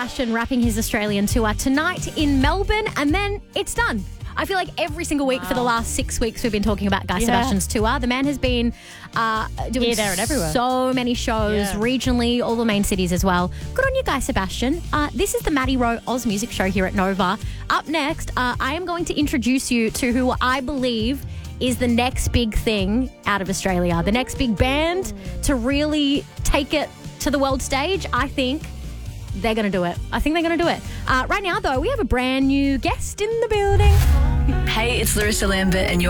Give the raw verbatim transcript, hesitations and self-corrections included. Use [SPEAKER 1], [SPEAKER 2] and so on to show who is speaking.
[SPEAKER 1] Sebastian wrapping his Australian tour tonight in Melbourne, and then it's done. I feel like every single week wow. for the last six weeks we've been talking about Guy yeah. Sebastian's tour. The man has been uh, doing
[SPEAKER 2] Here, there and everywhere.
[SPEAKER 1] so many shows yeah. regionally, all the main cities as well. Good on you, Guy Sebastian. Uh, this is the Maddie Rowe Oz Music Show here at Nova. Up next, uh, I am going to introduce you to who I believe is the next big thing out of Australia. The next big band to really take it to the world stage. I think they're going to do it. I think they're going to do it. Uh, right now, though, we have a brand new guest in the building.
[SPEAKER 3] Hey, it's Larissa Lambert and you're